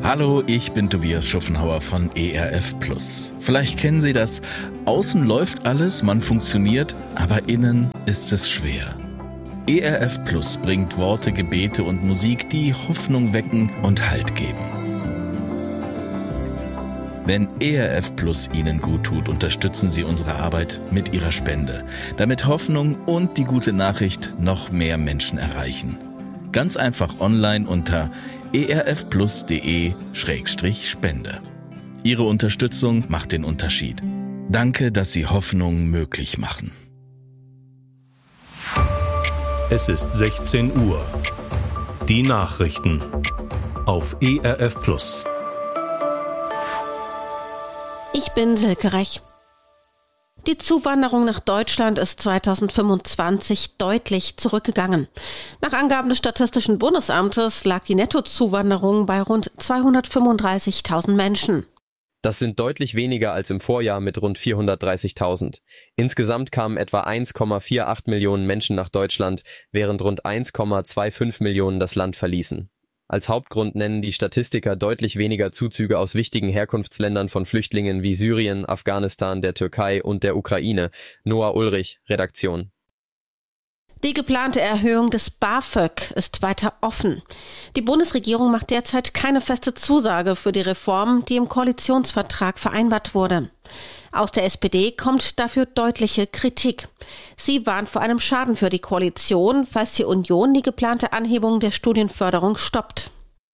Hallo, ich bin Tobias Schuffenhauer von ERF+. Vielleicht kennen Sie das. Außen läuft alles, man funktioniert, aber innen ist es schwer. ERF+ bringt Worte, Gebete und Musik, die Hoffnung wecken und Halt geben. Wenn ERF+ Ihnen gut tut, unterstützen Sie unsere Arbeit mit Ihrer Spende, damit Hoffnung und die gute Nachricht noch mehr Menschen erreichen. Ganz einfach online unter erfplus.de/spende. Ihre Unterstützung macht den Unterschied. Danke, dass Sie Hoffnung möglich machen. Es ist 16 Uhr. Die Nachrichten auf ERF+. Ich bin Silke Rech. Die Zuwanderung nach Deutschland ist 2025 deutlich zurückgegangen. Nach Angaben des Statistischen Bundesamtes lag die Nettozuwanderung bei rund 235.000 Menschen. Das sind deutlich weniger als im Vorjahr mit rund 430.000. Insgesamt kamen etwa 1,48 Millionen Menschen nach Deutschland, während rund 1,25 Millionen das Land verließen. Als Hauptgrund nennen die Statistiker deutlich weniger Zuzüge aus wichtigen Herkunftsländern von Flüchtlingen wie Syrien, Afghanistan, der Türkei und der Ukraine. Noah Ulrich, Redaktion. Die geplante Erhöhung des BAföG ist weiter offen. Die Bundesregierung macht derzeit keine feste Zusage für die Reform, die im Koalitionsvertrag vereinbart wurde. Aus der SPD kommt dafür deutliche Kritik. Sie warnt vor einem Schaden für die Koalition, falls die Union die geplante Anhebung der Studienförderung stoppt.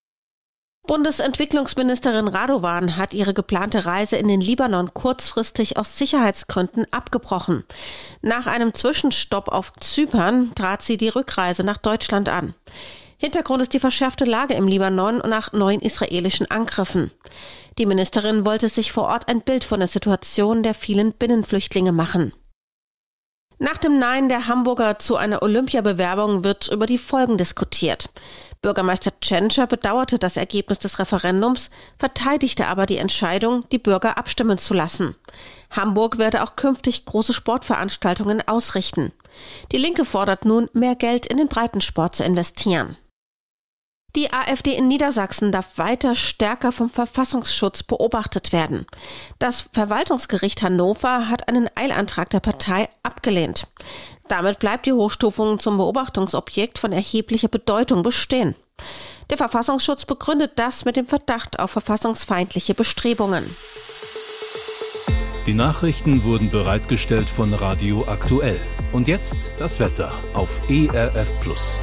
Bundesentwicklungsministerin Radovan hat ihre geplante Reise in den Libanon kurzfristig aus Sicherheitsgründen abgebrochen. Nach einem Zwischenstopp auf Zypern trat sie die Rückreise nach Deutschland an. Hintergrund ist die verschärfte Lage im Libanon nach neuen israelischen Angriffen. Die Ministerin wollte sich vor Ort ein Bild von der Situation der vielen Binnenflüchtlinge machen. Nach dem Nein der Hamburger zu einer Olympiabewerbung wird über die Folgen diskutiert. Bürgermeister Tschentscher bedauerte das Ergebnis des Referendums, verteidigte aber die Entscheidung, die Bürger abstimmen zu lassen. Hamburg werde auch künftig große Sportveranstaltungen ausrichten. Die Linke fordert nun, mehr Geld in den Breitensport zu investieren. Die AfD in Niedersachsen darf weiter stärker vom Verfassungsschutz beobachtet werden. Das Verwaltungsgericht Hannover hat einen Eilantrag der Partei abgelehnt. Damit bleibt die Hochstufung zum Beobachtungsobjekt von erheblicher Bedeutung bestehen. Der Verfassungsschutz begründet das mit dem Verdacht auf verfassungsfeindliche Bestrebungen. Die Nachrichten wurden bereitgestellt von Radio Aktuell. Und jetzt das Wetter auf ERF+.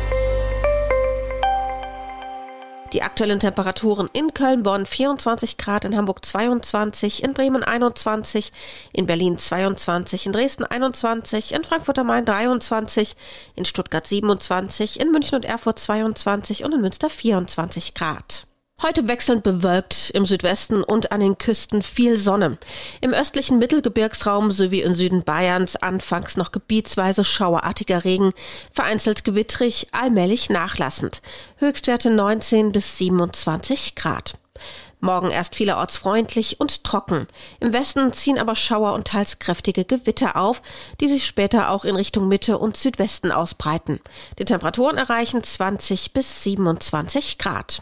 Die aktuellen Temperaturen in Köln-Bonn 24 Grad, in Hamburg 22, in Bremen 21, in Berlin 22, in Dresden 21, in Frankfurt am Main 23, in Stuttgart 27, in München und Erfurt 22 und in Münster 24 Grad. Heute wechselnd bewölkt, im Südwesten und an den Küsten viel Sonne. Im östlichen Mittelgebirgsraum sowie im Süden Bayerns anfangs noch gebietsweise schauerartiger Regen, vereinzelt gewittrig, allmählich nachlassend. Höchstwerte 19 bis 27 Grad. Morgen erst vielerorts freundlich und trocken. Im Westen ziehen aber Schauer und teils kräftige Gewitter auf, die sich später auch in Richtung Mitte und Südwesten ausbreiten. Die Temperaturen erreichen 20 bis 27 Grad.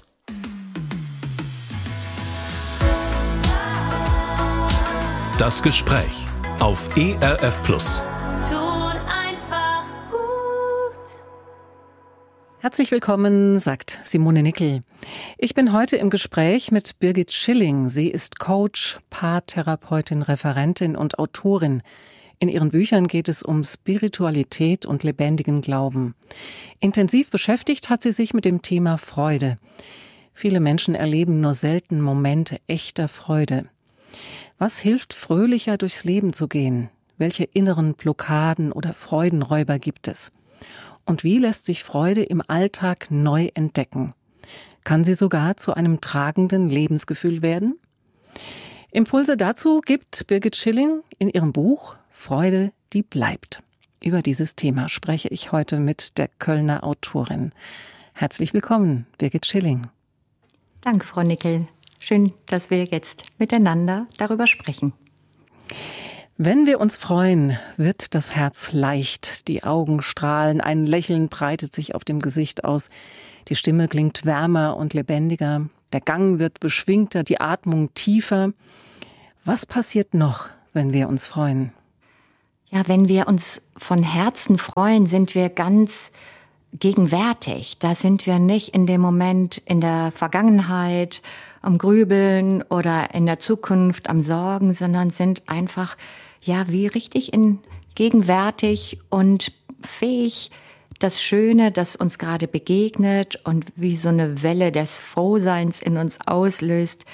Das Gespräch auf ERF+. Tut einfach gut. Herzlich willkommen, sagt Simone Nickel. Ich bin heute im Gespräch mit Birgit Schilling. Sie ist Coach, Paartherapeutin, Referentin und Autorin. In ihren Büchern geht es um Spiritualität und lebendigen Glauben. Intensiv beschäftigt hat sie sich mit dem Thema Freude. Viele Menschen erleben nur selten Momente echter Freude. Was hilft, fröhlicher durchs Leben zu gehen? Welche inneren Blockaden oder Freudenräuber gibt es? Und wie lässt sich Freude im Alltag neu entdecken? Kann sie sogar zu einem tragenden Lebensgefühl werden? Impulse dazu gibt Birgit Schilling in ihrem Buch Freude, die bleibt. Über dieses Thema spreche ich heute mit der Kölner Autorin. Herzlich willkommen, Birgit Schilling. Danke, Frau Nickel. Schön, dass wir jetzt miteinander darüber sprechen. Wenn wir uns freuen, wird das Herz leicht, die Augen strahlen, ein Lächeln breitet sich auf dem Gesicht aus, die Stimme klingt wärmer und lebendiger, der Gang wird beschwingter, die Atmung tiefer. Was passiert noch, wenn wir uns freuen? Ja, wenn wir uns von Herzen freuen, sind wir ganz gegenwärtig. Da sind wir nicht in dem Moment in der Vergangenheit am Grübeln oder in der Zukunft am Sorgen, sondern sind einfach, ja, wie richtig gegenwärtig und fähig, das Schöne, das uns gerade begegnet und wie so eine Welle des Frohseins in uns auslöst,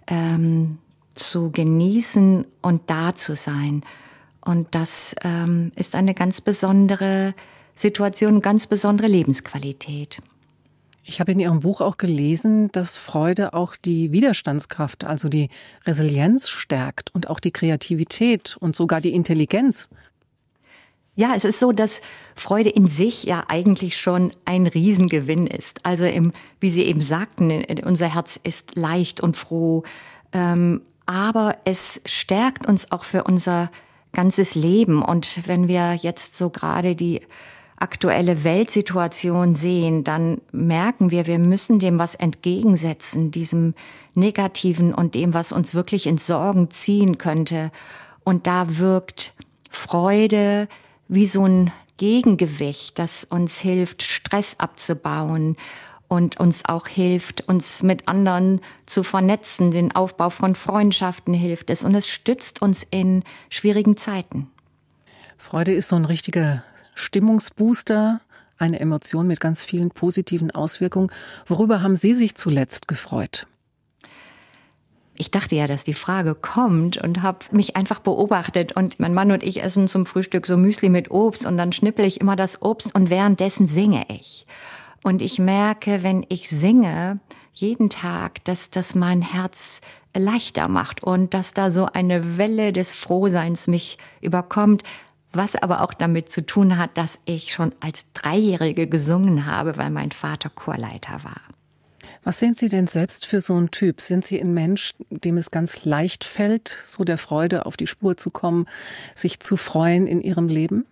zu genießen und da zu sein. Und das ist eine ganz besondere Situation, ganz besondere Lebensqualität. Ich habe in Ihrem Buch auch gelesen, dass Freude auch die Widerstandskraft, also die Resilienz stärkt und auch die Kreativität und sogar die Intelligenz. Ja, es ist so, dass Freude in sich ja eigentlich schon ein Riesengewinn ist. Also wie Sie eben sagten, unser Herz ist leicht und froh, aber es stärkt uns auch für unser ganzes Leben. Und wenn wir jetzt so gerade die aktuelle Weltsituation sehen, dann merken wir müssen dem was entgegensetzen, diesem Negativen und dem, was uns wirklich ins Sorgen ziehen könnte. Und da wirkt Freude wie so ein Gegengewicht, das uns hilft, Stress abzubauen und uns auch hilft, uns mit anderen zu vernetzen. Den Aufbau von Freundschaften hilft es und es stützt uns in schwierigen Zeiten. Freude ist so ein richtiger Stimmungsbooster, eine Emotion mit ganz vielen positiven Auswirkungen. Worüber haben Sie sich zuletzt gefreut? Ich dachte ja, dass die Frage kommt und habe mich einfach beobachtet. Und mein Mann und ich essen zum Frühstück so Müsli mit Obst und dann schnippel ich immer das Obst und währenddessen singe ich. Und ich merke, wenn ich singe, jeden Tag, dass das mein Herz leichter macht und dass da so eine Welle des Frohseins mich überkommt, was aber auch damit zu tun hat, dass ich schon als Dreijährige gesungen habe, weil mein Vater Chorleiter war. Was sind Sie denn selbst für so ein Typ? Sind Sie ein Mensch, dem es ganz leicht fällt, so der Freude auf die Spur zu kommen, sich zu freuen in Ihrem Leben?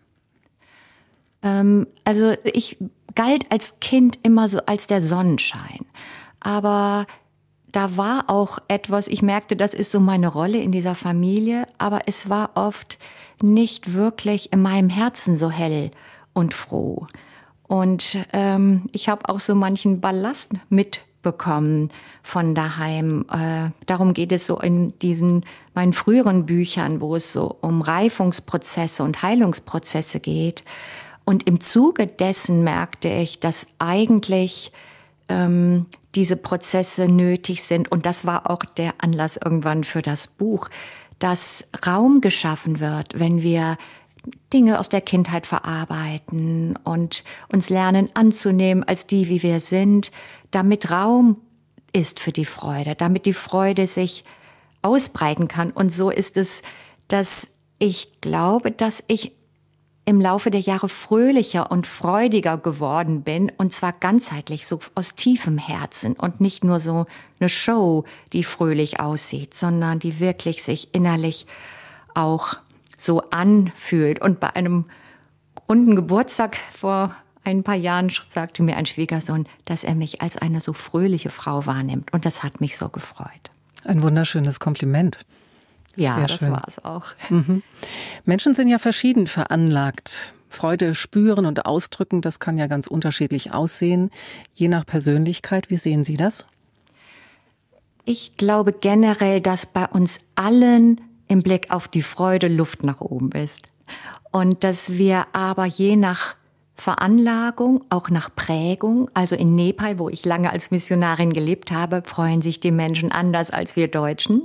Also ich galt als Kind immer so als der Sonnenschein. Aber da war auch etwas, ich merkte, das ist so meine Rolle in dieser Familie, aber es war oft nicht wirklich in meinem Herzen so hell und froh. Und ich habe auch so manchen Ballast mitbekommen von daheim. Darum geht es so in meinen früheren Büchern, wo es so um Reifungsprozesse und Heilungsprozesse geht. Und im Zuge dessen merkte ich, dass eigentlich diese Prozesse nötig sind. Und das war auch der Anlass irgendwann für das Buch, dass Raum geschaffen wird, wenn wir Dinge aus der Kindheit verarbeiten und uns lernen anzunehmen als die, wie wir sind, damit Raum ist für die Freude, damit die Freude sich ausbreiten kann. Und so ist es, dass ich glaube, dass ich im Laufe der Jahre fröhlicher und freudiger geworden bin, und zwar ganzheitlich, so aus tiefem Herzen und nicht nur so eine Show, die fröhlich aussieht, sondern die wirklich sich innerlich auch so anfühlt. Und bei einem runden Geburtstag vor ein paar Jahren sagte mir ein Schwiegersohn, dass er mich als eine so fröhliche Frau wahrnimmt. Und das hat mich so gefreut. Ein wunderschönes Kompliment. Ja, sehr das schön. war es auch. Mhm. Menschen sind ja verschieden veranlagt. Freude spüren und ausdrücken, das kann ja ganz unterschiedlich aussehen, je nach Persönlichkeit. Wie sehen Sie das? Ich glaube generell, dass bei uns allen im Blick auf die Freude Luft nach oben ist. Und dass wir aber je nach Veranlagung, auch nach Prägung, also in Nepal, wo ich lange als Missionarin gelebt habe, freuen sich die Menschen anders als wir Deutschen.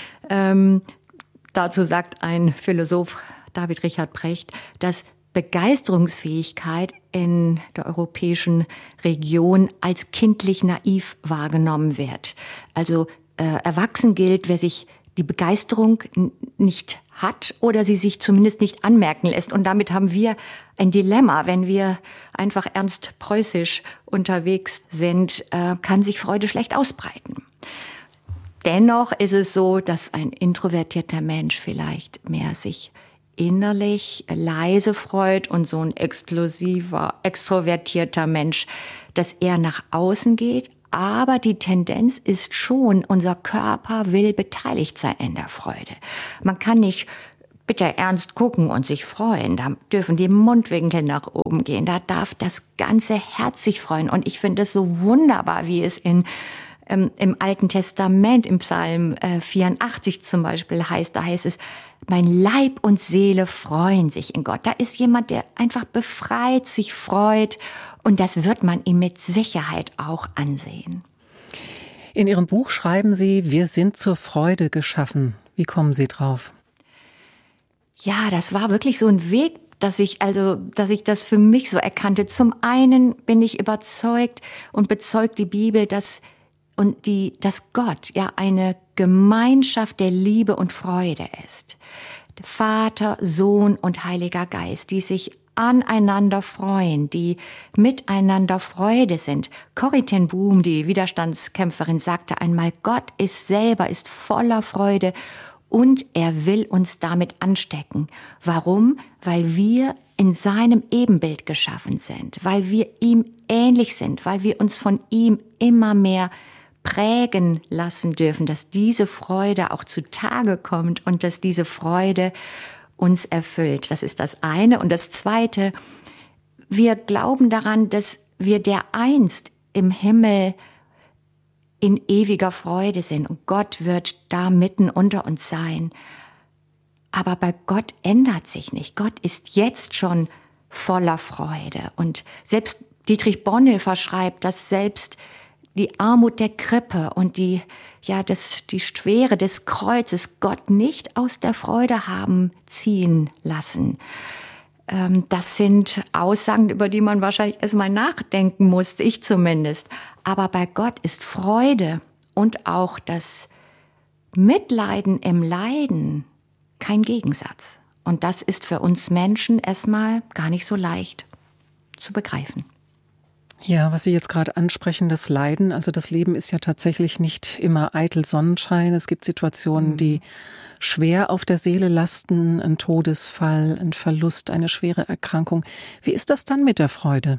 Dazu sagt ein Philosoph, David Richard Precht, dass Begeisterungsfähigkeit in der europäischen Region als kindlich naiv wahrgenommen wird. Also erwachsen gilt, wer sich die Begeisterung nicht hat oder sie sich zumindest nicht anmerken lässt. Und damit haben wir ein Dilemma. Wenn wir einfach ernst preußisch unterwegs sind, kann sich Freude schlecht ausbreiten. Dennoch ist es so, dass ein introvertierter Mensch vielleicht mehr sich innerlich leise freut und so ein explosiver, extrovertierter Mensch, dass er nach außen geht, Aber die Tendenz ist schon, unser Körper will beteiligt sein in der Freude. Man kann nicht bitte ernst gucken und sich freuen. Da dürfen die Mundwinkel nach oben gehen. Da darf das ganze Herz sich freuen. Und ich finde es so wunderbar, wie es im Alten Testament, im Psalm 84 zum Beispiel heißt, da heißt es, mein Leib und Seele freuen sich in Gott. Da ist jemand, der einfach befreit, sich freut. Und das wird man ihm mit Sicherheit auch ansehen. In Ihrem Buch schreiben Sie, wir sind zur Freude geschaffen. Wie kommen Sie drauf? Ja, das war wirklich so ein Weg, dass ich das für mich so erkannte. Zum einen bin ich überzeugt und bezeugt die Bibel, dass Gott ja eine Gemeinschaft der Liebe und Freude ist. Vater, Sohn und Heiliger Geist, die sich aneinander freuen, die miteinander Freude sind. Corrie ten Boom, die Widerstandskämpferin, sagte einmal, Gott ist voller Freude und er will uns damit anstecken. Warum? Weil wir in seinem Ebenbild geschaffen sind, weil wir ihm ähnlich sind, weil wir uns von ihm immer mehr prägen lassen dürfen, dass diese Freude auch zutage kommt und dass diese Freude uns erfüllt. Das ist das eine. Und das zweite, wir glauben daran, dass wir dereinst im Himmel in ewiger Freude sind und Gott wird da mitten unter uns sein. Aber bei Gott ändert sich nicht. Gott ist jetzt schon voller Freude. Und selbst Dietrich Bonhoeffer schreibt, dass selbst die Armut der Krippe und die Schwere des Kreuzes Gott nicht aus der Freude haben ziehen lassen. Das sind Aussagen, über die man wahrscheinlich erstmal nachdenken muss, ich zumindest. Aber bei Gott ist Freude und auch das Mitleiden im Leiden kein Gegensatz. Und das ist für uns Menschen erstmal gar nicht so leicht zu begreifen. Ja, was Sie jetzt gerade ansprechen, das Leiden, also das Leben ist ja tatsächlich nicht immer eitel Sonnenschein. Es gibt Situationen, die schwer auf der Seele lasten, ein Todesfall, ein Verlust, eine schwere Erkrankung. Wie ist das dann mit der Freude?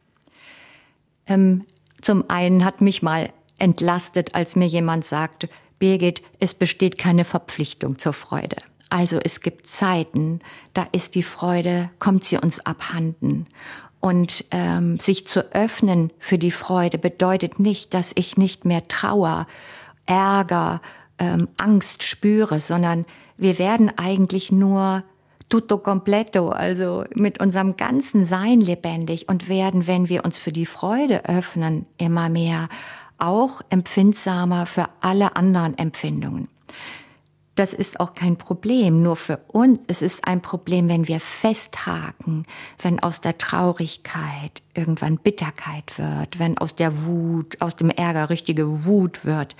Zum einen hat mich mal entlastet, als mir jemand sagte, Birgit, es besteht keine Verpflichtung zur Freude. Also es gibt Zeiten, da ist die Freude, kommt sie uns abhanden. Und sich zu öffnen für die Freude bedeutet nicht, dass ich nicht mehr Trauer, Ärger, Angst spüre, sondern wir werden eigentlich nur tutto completo, also mit unserem ganzen Sein lebendig und werden, wenn wir uns für die Freude öffnen, immer mehr auch empfindsamer für alle anderen Empfindungen. Das ist auch kein Problem, nur für uns. Es ist ein Problem, wenn wir festhaken, wenn aus der Traurigkeit irgendwann Bitterkeit wird, wenn aus der Wut, aus dem Ärger richtige Wut wird.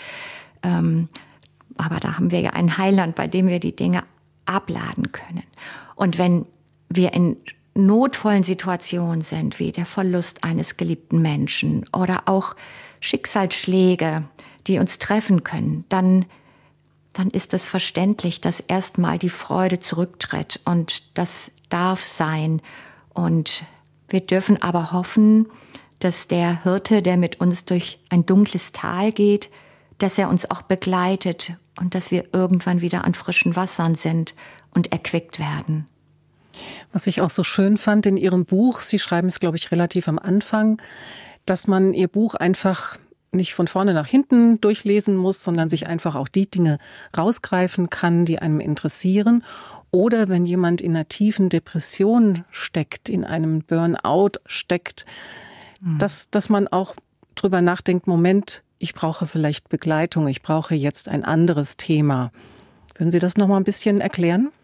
Aber da haben wir ja einen Heiland, bei dem wir die Dinge abladen können. Und wenn wir in notvollen Situationen sind, wie der Verlust eines geliebten Menschen oder auch Schicksalsschläge, die uns treffen können, dann ist es verständlich, dass erstmal die Freude zurücktritt und das darf sein. Und wir dürfen aber hoffen, dass der Hirte, der mit uns durch ein dunkles Tal geht, dass er uns auch begleitet und dass wir irgendwann wieder an frischen Wassern sind und erquickt werden. Was ich auch so schön fand in Ihrem Buch, Sie schreiben es, glaube ich, relativ am Anfang, dass man Ihr Buch einfach nicht von vorne nach hinten durchlesen muss, sondern sich einfach auch die Dinge rausgreifen kann, die einem interessieren. Oder wenn jemand in einer tiefen Depression steckt, in einem Burnout steckt, dass man auch drüber nachdenkt, Moment, ich brauche vielleicht Begleitung, ich brauche jetzt ein anderes Thema. Würden Sie das noch mal ein bisschen erklären?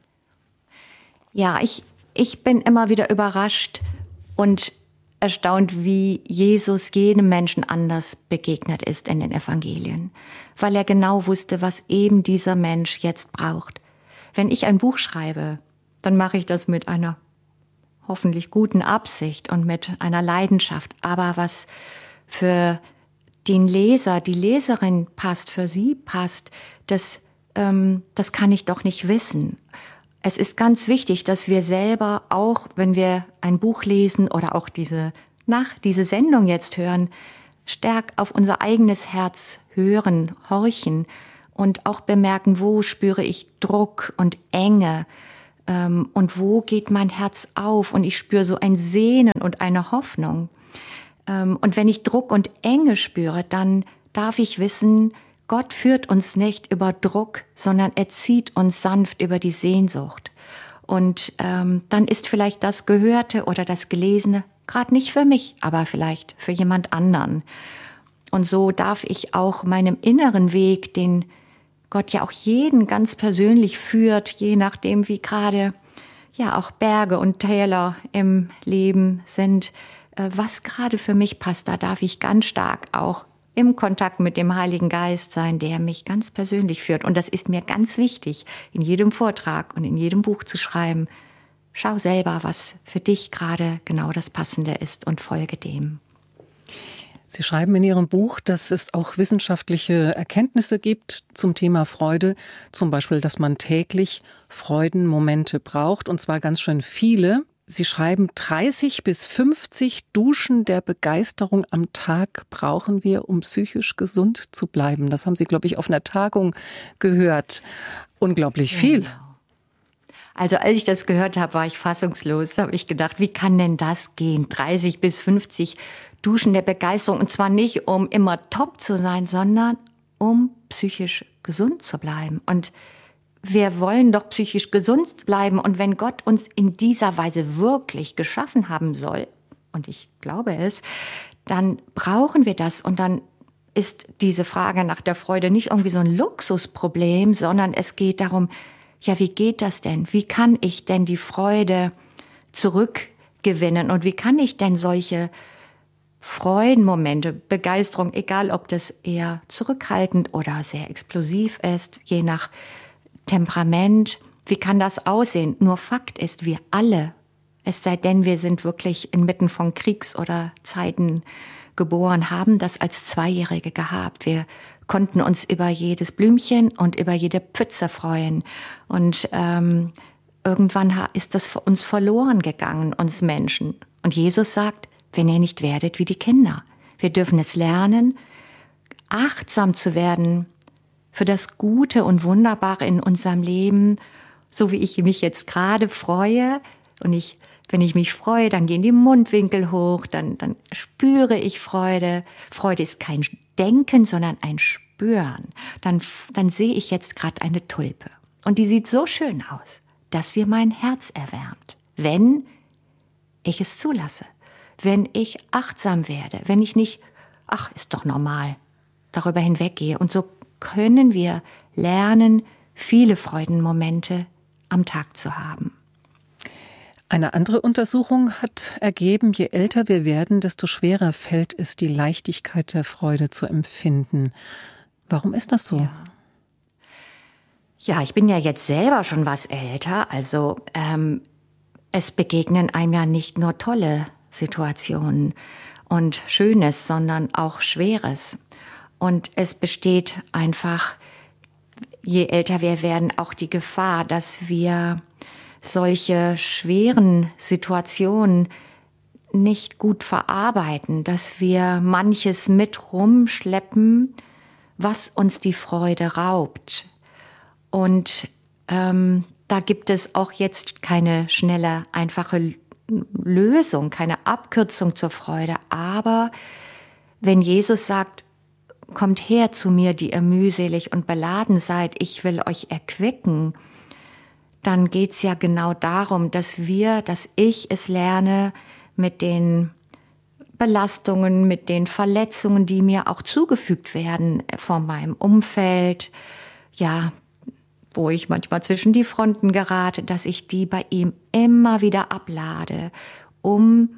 Ja, ich bin immer wieder überrascht und erstaunt, wie Jesus jedem Menschen anders begegnet ist in den Evangelien, weil er genau wusste, was eben dieser Mensch jetzt braucht. Wenn ich ein Buch schreibe, dann mache ich das mit einer hoffentlich guten Absicht und mit einer Leidenschaft. Aber was für den Leser, die Leserin passt, für sie passt, das kann ich doch nicht wissen. Es ist ganz wichtig, dass wir selber auch, wenn wir ein Buch lesen oder auch diese Sendung jetzt hören, stark auf unser eigenes Herz hören, horchen und auch bemerken, wo spüre ich Druck und Enge und wo geht mein Herz auf und ich spüre so ein Sehnen und eine Hoffnung. Und wenn ich Druck und Enge spüre, dann darf ich wissen, Gott führt uns nicht über Druck, sondern er zieht uns sanft über die Sehnsucht. Und dann ist vielleicht das Gehörte oder das Gelesene gerade nicht für mich, aber vielleicht für jemand anderen. Und so darf ich auch meinem inneren Weg, den Gott ja auch jeden ganz persönlich führt, je nachdem wie gerade ja auch Berge und Täler im Leben sind, was gerade für mich passt, da darf ich ganz stark auch im Kontakt mit dem Heiligen Geist sein, der mich ganz persönlich führt. Und das ist mir ganz wichtig, in jedem Vortrag und in jedem Buch zu schreiben. Schau selber, was für dich gerade genau das Passende ist und folge dem. Sie schreiben in Ihrem Buch, dass es auch wissenschaftliche Erkenntnisse gibt zum Thema Freude. Zum Beispiel, dass man täglich Freudenmomente braucht, und zwar ganz schön viele. Sie schreiben, 30 bis 50 Duschen der Begeisterung am Tag brauchen wir, um psychisch gesund zu bleiben. Das haben Sie, glaube ich, auf einer Tagung gehört. Unglaublich viel. Genau. Also als ich das gehört habe, war ich fassungslos. Da habe ich gedacht, wie kann denn das gehen? 30 bis 50 Duschen der Begeisterung. Und zwar nicht, um immer top zu sein, sondern um psychisch gesund zu bleiben. Und wir wollen doch psychisch gesund bleiben. Und wenn Gott uns in dieser Weise wirklich geschaffen haben soll, und ich glaube es, dann brauchen wir das. Und dann ist diese Frage nach der Freude nicht irgendwie so ein Luxusproblem, sondern es geht darum, ja, wie geht das denn? Wie kann ich denn die Freude zurückgewinnen? Und wie kann ich denn solche Freudenmomente, Begeisterung, egal ob das eher zurückhaltend oder sehr explosiv ist, je nach Temperament, wie kann das aussehen? Nur Fakt ist, wir alle, es sei denn, wir sind wirklich inmitten von Kriegs- oder Zeiten geboren, haben das als Zweijährige gehabt. Wir konnten uns über jedes Blümchen und über jede Pfütze freuen. Und irgendwann ist das für uns verloren gegangen, uns Menschen. Und Jesus sagt, wenn ihr nicht werdet wie die Kinder. Wir dürfen es lernen, achtsam zu werden für das Gute und Wunderbare in unserem Leben, so wie ich mich jetzt gerade freue. Und wenn ich mich freue, dann gehen die Mundwinkel hoch, dann spüre ich Freude. Freude ist kein Denken, sondern ein Spüren. Dann sehe ich jetzt gerade eine Tulpe. Und die sieht so schön aus, dass sie mein Herz erwärmt, wenn ich es zulasse. Wenn ich achtsam werde, wenn ich nicht, ach, ist doch normal, darüber hinweggehe. Und so können wir lernen, viele Freudenmomente am Tag zu haben. Eine andere Untersuchung hat ergeben, je älter wir werden, desto schwerer fällt es, die Leichtigkeit der Freude zu empfinden. Warum ist das so? Ja, ich bin ja jetzt selber schon was älter, also es begegnen einem ja nicht nur tolle Situationen und Schönes, sondern auch Schweres. Und es besteht einfach, je älter wir werden, auch die Gefahr, dass wir solche schweren Situationen nicht gut verarbeiten, dass wir manches mit rumschleppen, was uns die Freude raubt. Und da gibt es auch jetzt keine schnelle, einfache Lösung, keine Abkürzung zur Freude. Aber wenn Jesus sagt, kommt her zu mir, die ihr mühselig und beladen seid, ich will euch erquicken, dann geht's ja genau darum, dass ich es lerne, mit den Belastungen, mit den Verletzungen, die mir auch zugefügt werden von meinem Umfeld, ja, wo ich manchmal zwischen die Fronten gerate, dass ich die bei ihm immer wieder ablade, um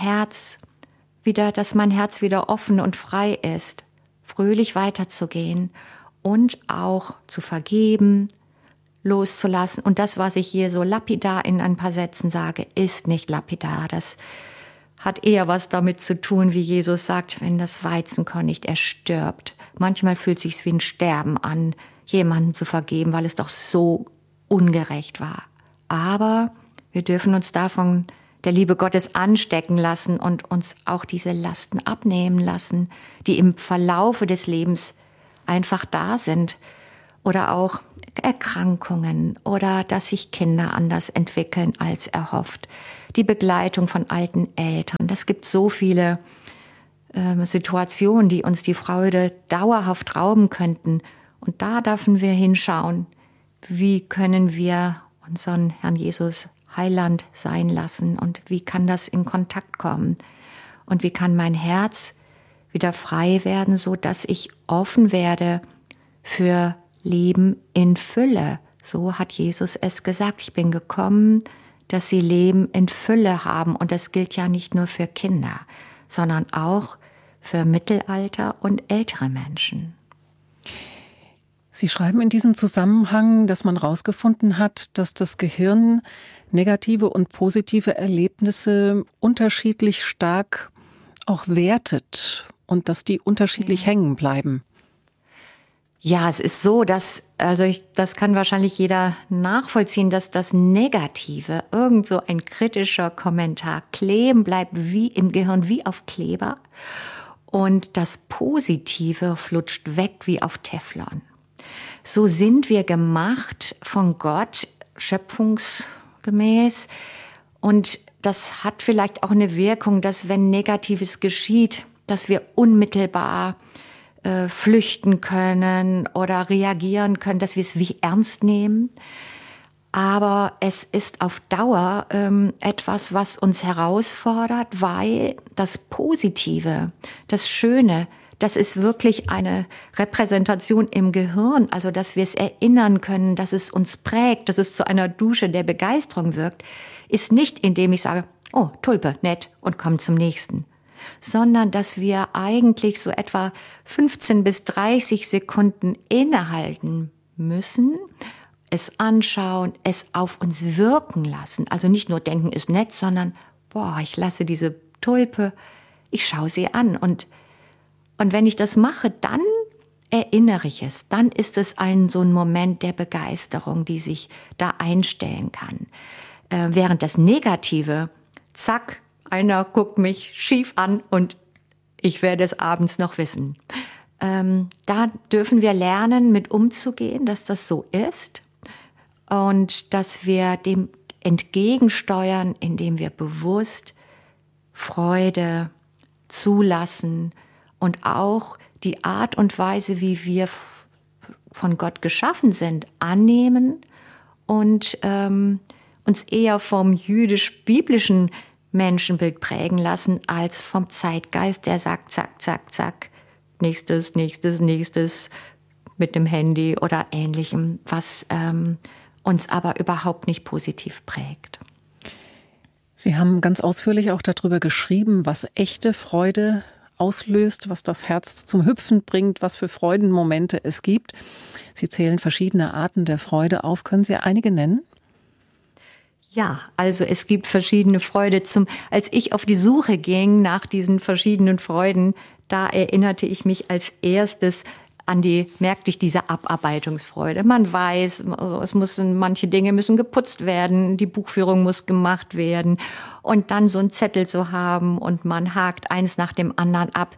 dass mein Herz wieder offen und frei ist, fröhlich weiterzugehen und auch zu vergeben, loszulassen. Und das, was ich hier so lapidar in ein paar Sätzen sage, ist nicht lapidar. Das hat eher was damit zu tun, wie Jesus sagt, wenn das Weizenkorn nicht erstirbt. Manchmal fühlt es sich wie ein Sterben an, jemanden zu vergeben, weil es doch so ungerecht war. Aber wir dürfen uns davon der Liebe Gottes anstecken lassen und uns auch diese Lasten abnehmen lassen, die im Verlaufe des Lebens einfach da sind. Oder auch Erkrankungen oder dass sich Kinder anders entwickeln als erhofft. Die Begleitung von alten Eltern. Das gibt so viele Situationen, die uns die Freude dauerhaft rauben könnten. Und da dürfen wir hinschauen, wie können wir unseren Herrn Jesus Heiland sein lassen und wie kann das in Kontakt kommen und wie kann mein Herz wieder frei werden, so dass ich offen werde für Leben in Fülle. So hat Jesus es gesagt. Ich bin gekommen, dass sie Leben in Fülle haben. Und das gilt ja nicht nur für Kinder, sondern auch für Mittelalter und ältere Menschen. Sie schreiben in diesem Zusammenhang, dass man herausgefunden hat, dass das Gehirn negative und positive Erlebnisse unterschiedlich stark auch wertet und dass die unterschiedlich hängen bleiben. Ja, es ist so, dass, das kann wahrscheinlich jeder nachvollziehen, dass das Negative, irgend so ein kritischer Kommentar kleben bleibt wie im Gehirn, wie auf Kleber. Und das Positive flutscht weg wie auf Teflon. So sind wir gemacht von Gott, schöpfungsgemäß. Und das hat vielleicht auch eine Wirkung, dass wenn Negatives geschieht, dass wir unmittelbar flüchten können oder reagieren können, dass wir es wie ernst nehmen. Aber es ist auf Dauer etwas, was uns herausfordert, weil das Positive, das Schöne, das ist wirklich eine Repräsentation im Gehirn, also dass wir es erinnern können, dass es uns prägt, dass es zu einer Dusche der Begeisterung wirkt, ist nicht, indem ich sage, oh, Tulpe, nett, und komm zum nächsten, sondern dass wir eigentlich so etwa 15 bis 30 Sekunden innehalten müssen, es anschauen, es auf uns wirken lassen. Also nicht nur denken, ist nett, sondern, ich lasse diese Tulpe, ich schaue sie an. Und wenn ich das mache, dann erinnere ich es. Dann ist es so ein Moment der Begeisterung, die sich da einstellen kann. Während das Negative, zack, einer guckt mich schief an und ich werde es abends noch wissen. Da dürfen wir lernen, mit umzugehen, dass das so ist und dass wir dem entgegensteuern, indem wir bewusst Freude zulassen und auch die Art und Weise, wie wir von Gott geschaffen sind, annehmen und uns eher vom jüdisch-biblischen Menschenbild prägen lassen, als vom Zeitgeist, der sagt, zack, zack, zack, nächstes, nächstes, nächstes mit dem Handy oder Ähnlichem, was uns aber überhaupt nicht positiv prägt. Sie haben ganz ausführlich auch darüber geschrieben, was echte Freude auslöst, was das Herz zum Hüpfen bringt, was für Freudenmomente es gibt. Sie zählen verschiedene Arten der Freude auf. Können Sie einige nennen? Ja, also es gibt verschiedene Freude. Als ich auf die Suche ging nach diesen verschiedenen Freuden, da erinnerte ich mich als erstes merkte ich diese Abarbeitungsfreude. Man weiß, manche Dinge müssen geputzt werden, die Buchführung muss gemacht werden und dann so einen Zettel zu haben und man hakt eins nach dem anderen ab.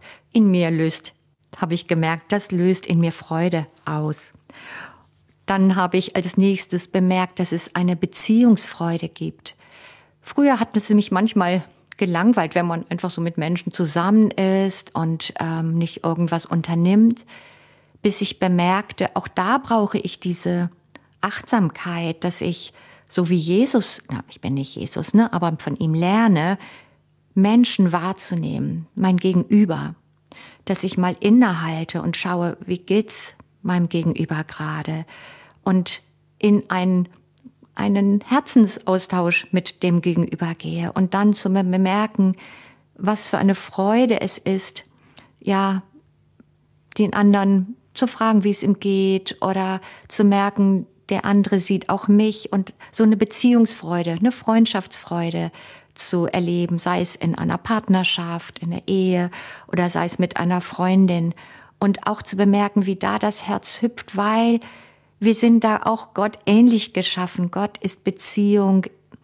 Habe ich gemerkt, das löst in mir Freude aus. Dann habe ich als nächstes bemerkt, dass es eine Beziehungsfreude gibt. Früher hat es mich manchmal gelangweilt, wenn man einfach so mit Menschen zusammen ist und nicht irgendwas unternimmt, bis ich bemerkte, auch da brauche ich diese Achtsamkeit, dass ich, so wie Jesus, ich bin nicht Jesus, aber von ihm lerne, Menschen wahrzunehmen, mein Gegenüber, dass ich mal innehalte und schaue, wie geht's meinem Gegenüber gerade und in einen Herzensaustausch mit dem Gegenüber gehe und dann zu bemerken, was für eine Freude es ist, ja, den anderen zu fragen, wie es ihm geht oder zu merken, der andere sieht auch mich und so eine Beziehungsfreude, eine Freundschaftsfreude zu erleben, sei es in einer Partnerschaft, in der Ehe oder sei es mit einer Freundin und auch zu bemerken, wie da das Herz hüpft, weil wir sind da auch Gott ähnlich geschaffen. Gott ist Beziehung.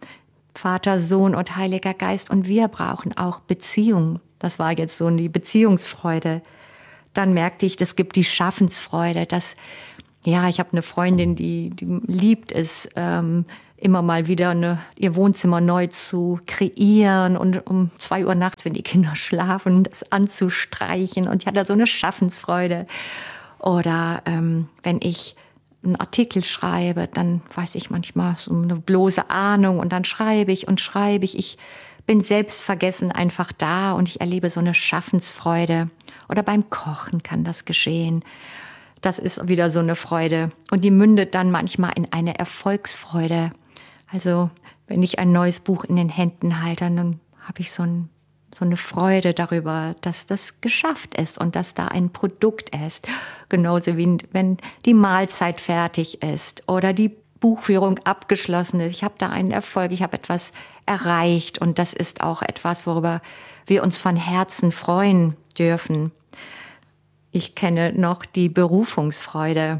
Vater, Sohn und Heiliger Geist. Und wir brauchen auch Beziehung. Das war jetzt so die Beziehungsfreude. Dann merkte ich, das gibt die Schaffensfreude. Ich habe eine Freundin, die liebt es, immer mal wieder ihr Wohnzimmer neu zu kreieren und um 2 Uhr nachts, wenn die Kinder schlafen, das anzustreichen. Und ich hatte so eine Schaffensfreude. Oder wenn ich einen Artikel schreibe, dann weiß ich manchmal so eine bloße Ahnung und dann schreibe ich. Ich bin selbstvergessen einfach da und ich erlebe so eine Schaffensfreude. Oder beim Kochen kann das geschehen. Das ist wieder so eine Freude. Und die mündet dann manchmal in eine Erfolgsfreude. Also wenn ich ein neues Buch in den Händen halte, dann habe ich so eine Freude darüber, dass das geschafft ist und dass da ein Produkt ist. Genauso wie wenn die Mahlzeit fertig ist oder die Buchführung abgeschlossen ist. Ich habe da einen Erfolg, ich habe etwas erreicht. Und das ist auch etwas, worüber wir uns von Herzen freuen dürfen. Ich kenne noch die Berufungsfreude.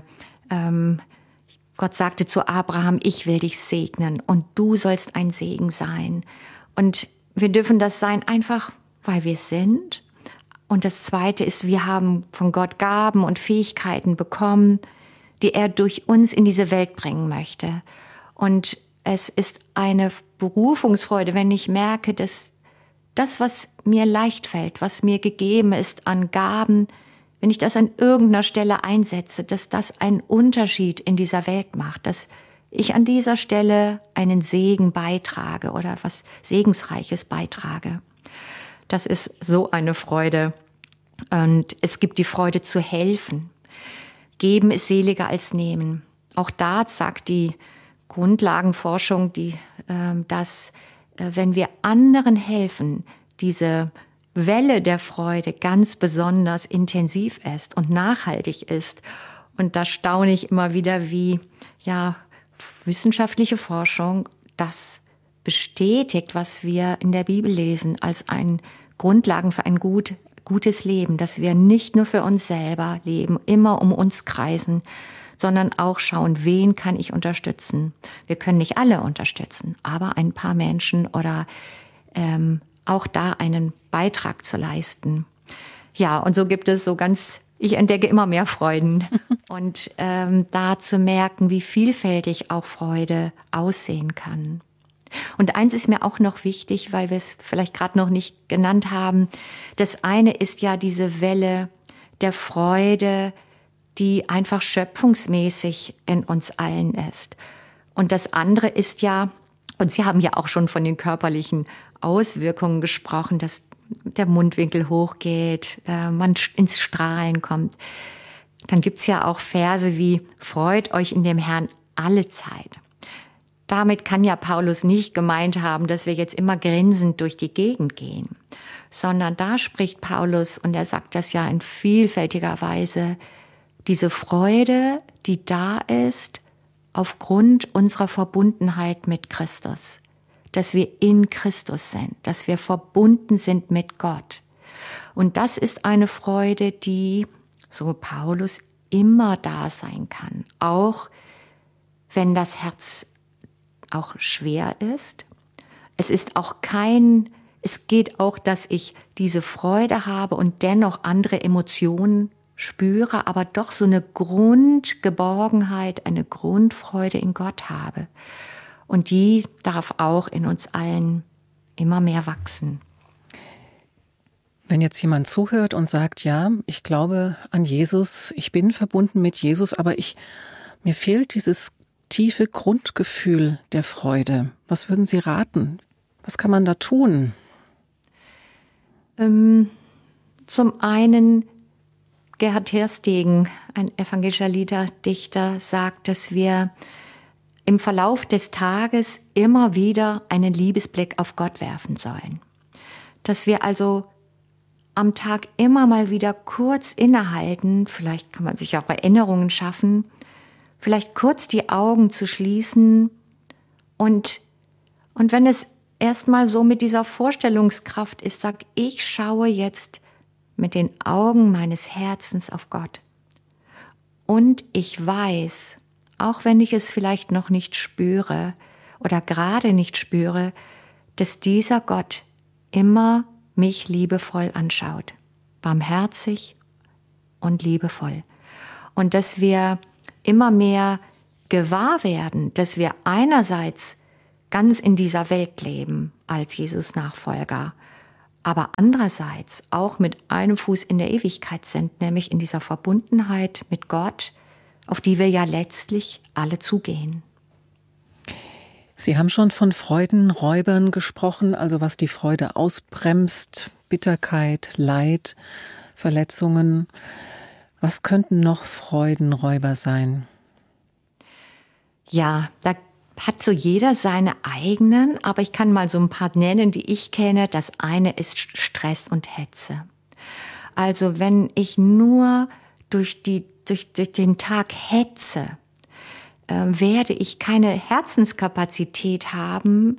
Gott sagte zu Abraham, ich will dich segnen und du sollst ein Segen sein. Und wir dürfen das sein, einfach weil wir sind. Und das Zweite ist, wir haben von Gott Gaben und Fähigkeiten bekommen, die er durch uns in diese Welt bringen möchte. Und es ist eine Berufungsfreude, wenn ich merke, dass das, was mir leicht fällt, was mir gegeben ist an Gaben, wenn ich das an irgendeiner Stelle einsetze, dass das einen Unterschied in dieser Welt macht, dass ich an dieser Stelle einen Segen beitrage oder was Segensreiches beitrage. Das ist so eine Freude. Und es gibt die Freude zu helfen. Geben ist seliger als nehmen. Auch da sagt die Grundlagenforschung, dass wenn wir anderen helfen, diese Welle der Freude ganz besonders intensiv ist und nachhaltig ist. Und da staune ich immer wieder, wie wissenschaftliche Forschung das bestätigt, was wir in der Bibel lesen, als Grundlagen für ein gutes Leben, dass wir nicht nur für uns selber leben, immer um uns kreisen, sondern auch schauen, wen kann ich unterstützen. Wir können nicht alle unterstützen, aber ein paar Menschen oder auch da einen Beitrag zu leisten. Ja, und so gibt es ich entdecke immer mehr Freuden. Und da zu merken, wie vielfältig auch Freude aussehen kann. Und eins ist mir auch noch wichtig, weil wir es vielleicht gerade noch nicht genannt haben. Das eine ist ja diese Welle der Freude, die einfach schöpfungsmäßig in uns allen ist. Und das andere ist ja, und Sie haben ja auch schon von den körperlichen Auswirkungen gesprochen, dass der Mundwinkel hochgeht, man ins Strahlen kommt. Dann gibt's ja auch Verse wie, freut euch in dem Herrn alle Zeit. Damit kann ja Paulus nicht gemeint haben, dass wir jetzt immer grinsend durch die Gegend gehen, sondern da spricht Paulus, und er sagt das ja in vielfältiger Weise, diese Freude, die da ist, aufgrund unserer Verbundenheit mit Christus. Dass wir in Christus sind, dass wir verbunden sind mit Gott. Und das ist eine Freude, die, so Paulus, immer da sein kann. Auch wenn das Herz auch schwer ist. Es geht auch, dass ich diese Freude habe und dennoch andere Emotionen spüre, aber doch so eine Grundgeborgenheit, eine Grundfreude in Gott habe. Und die darf auch in uns allen immer mehr wachsen. Wenn jetzt jemand zuhört und sagt, ja, ich glaube an Jesus, ich bin verbunden mit Jesus, aber mir fehlt dieses tiefe Grundgefühl der Freude. Was würden Sie raten? Was kann man da tun? Zum einen, Gerhard Terstegen, ein evangelischer Liederdichter, sagt, dass wir im Verlauf des Tages immer wieder einen Liebesblick auf Gott werfen sollen. Dass wir also am Tag immer mal wieder kurz innehalten, vielleicht kann man sich auch Erinnerungen schaffen, vielleicht kurz die Augen zu schließen und wenn es erstmal so mit dieser Vorstellungskraft ist, sag ich schaue jetzt mit den Augen meines Herzens auf Gott. Und ich weiß, auch wenn ich es vielleicht noch nicht spüre oder gerade nicht spüre, dass dieser Gott immer mich liebevoll anschaut, barmherzig und liebevoll. Und dass wir immer mehr gewahr werden, dass wir einerseits ganz in dieser Welt leben als Jesus-Nachfolger, aber andererseits auch mit einem Fuß in der Ewigkeit sind, nämlich in dieser Verbundenheit mit Gott, auf die wir ja letztlich alle zugehen. Sie haben schon von Freudenräubern gesprochen, also was die Freude ausbremst, Bitterkeit, Leid, Verletzungen. Was könnten noch Freudenräuber sein? Ja, da hat so jeder seine eigenen, aber ich kann mal so ein paar nennen, die ich kenne. Das eine ist Stress und Hetze. Also wenn ich nur durch den Tag hetze, werde ich keine Herzenskapazität haben.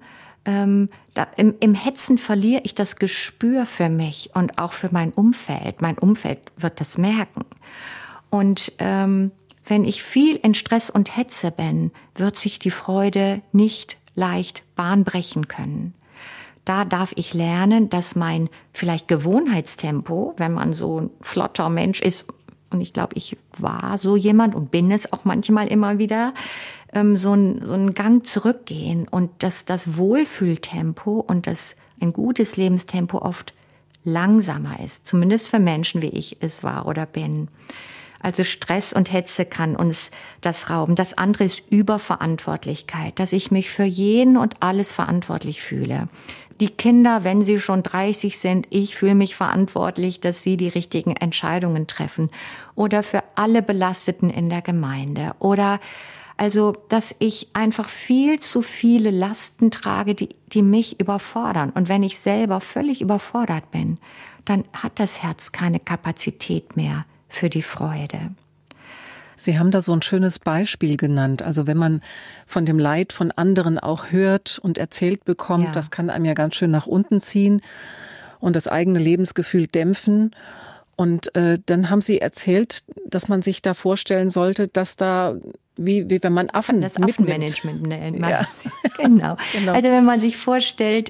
Im Hetzen verliere ich das Gespür für mich und auch für mein Umfeld. Mein Umfeld wird das merken. Und wenn ich viel in Stress und Hetze bin, wird sich die Freude nicht leicht Bahn brechen können. Da darf ich lernen, dass mein vielleicht Gewohnheitstempo, wenn man so ein flotter Mensch ist, und ich glaube, ich war so jemand und bin es auch manchmal immer wieder, so ein Gang zurückgehen und dass das Wohlfühltempo und ein gutes Lebenstempo oft langsamer ist, zumindest für Menschen, wie ich es war oder bin. Also Stress und Hetze kann uns das rauben. Das andere ist Überverantwortlichkeit, dass ich mich für jeden und alles verantwortlich fühle. Die Kinder, wenn sie schon 30 sind, ich fühle mich verantwortlich, dass sie die richtigen Entscheidungen treffen. Oder für alle Belasteten in der Gemeinde. Oder also, dass ich einfach viel zu viele Lasten trage, die mich überfordern. Und wenn ich selber völlig überfordert bin, dann hat das Herz keine Kapazität mehr für die Freude. Sie haben da so ein schönes Beispiel genannt. Also wenn man von dem Leid von anderen auch hört und erzählt bekommt, Ja. Das kann einem ja ganz schön nach unten ziehen und das eigene Lebensgefühl dämpfen. Und dann haben Sie erzählt, dass man sich da vorstellen sollte, dass da, wie wenn man Affen Das mitnimmt. Affenmanagement nennt man. Ja. Genau. Genau. Also wenn man sich vorstellt,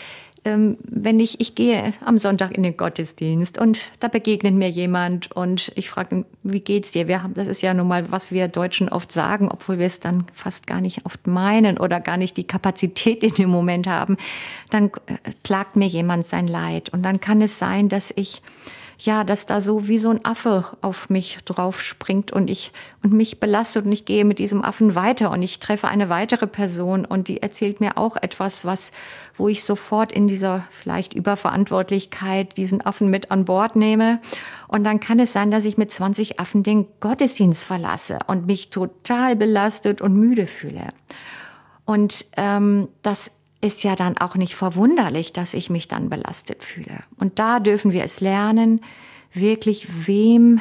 wenn ich gehe am Sonntag in den Gottesdienst und da begegnet mir jemand und ich frage ihn, wie geht's dir? Das ist ja nun mal, was wir Deutschen oft sagen, obwohl wir es dann fast gar nicht oft meinen oder gar nicht die Kapazität in dem Moment haben. Dann klagt mir jemand sein Leid und dann kann es sein, dass da so wie so ein Affe auf mich drauf springt und mich belastet und ich gehe mit diesem Affen weiter und ich treffe eine weitere Person und die erzählt mir auch etwas, wo ich sofort in dieser vielleicht Überverantwortlichkeit diesen Affen mit an Bord nehme. Und dann kann es sein, dass ich mit 20 Affen den Gottesdienst verlasse und mich total belastet und müde fühle. Und das ist ja dann auch nicht verwunderlich, dass ich mich dann belastet fühle. Und da dürfen wir es lernen, wirklich, wem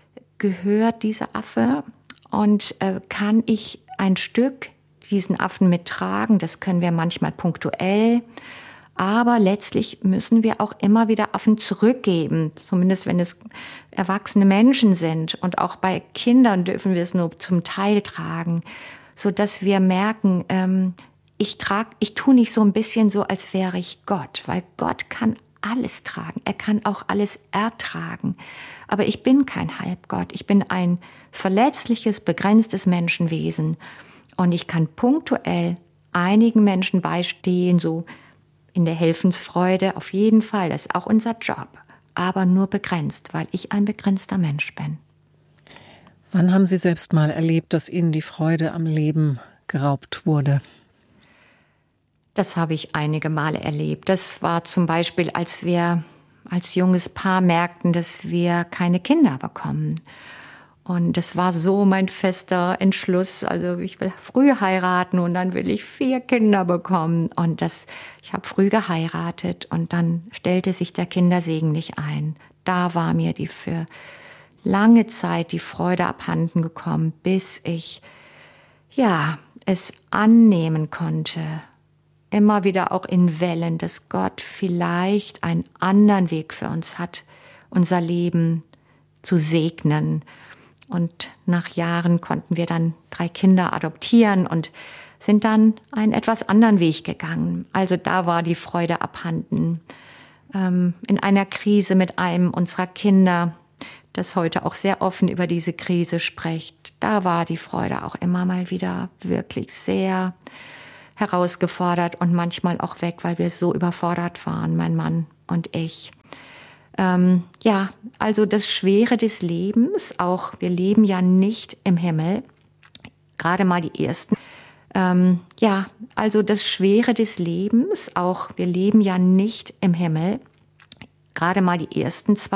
gehört dieser Affe und kann ich ein Stück diesen Affen mittragen. Das können wir manchmal punktuell, aber letztlich müssen wir auch immer wieder Affen zurückgeben, zumindest wenn es erwachsene Menschen sind. Und auch bei Kindern dürfen wir es nur zum Teil tragen, sodass wir merken, ich tue nicht so ein bisschen so, als wäre ich Gott, weil Gott kann alles tragen. Er kann auch alles ertragen. Aber ich bin kein Halbgott. Ich bin ein verletzliches, begrenztes Menschenwesen. Und ich kann punktuell einigen Menschen beistehen, so in der Helfensfreude auf jeden Fall. Das ist auch unser Job. Aber nur begrenzt, weil ich ein begrenzter Mensch bin. Wann haben Sie selbst mal erlebt, dass Ihnen die Freude am Leben geraubt wurde? Das habe ich einige Male erlebt. Das war zum Beispiel, als wir als junges Paar merkten, dass wir keine Kinder bekommen. Und das war so mein fester Entschluss. Also ich will früh heiraten und dann will ich 4 Kinder bekommen. Und ich habe früh geheiratet und dann stellte sich der Kindersegen nicht ein. Da war mir für lange Zeit die Freude abhanden gekommen, bis ich es annehmen konnte. Immer wieder auch in Wellen, dass Gott vielleicht einen anderen Weg für uns hat, unser Leben zu segnen Und nach Jahren konnten wir dann 3 Kinder adoptieren und sind dann einen etwas anderen Weg gegangen. Also da war die Freude abhanden. In einer Krise mit einem unserer Kinder, das heute auch sehr offen über diese Krise spricht, da war die Freude auch immer mal wieder wirklich sehr herausgefordert und manchmal auch weg, weil wir so überfordert waren, mein Mann und ich. Also das Schwere des Lebens, auch wir leben ja nicht im Himmel, gerade mal die ersten. Also das Schwere des Lebens, auch wir leben ja nicht im Himmel, gerade mal die ersten 2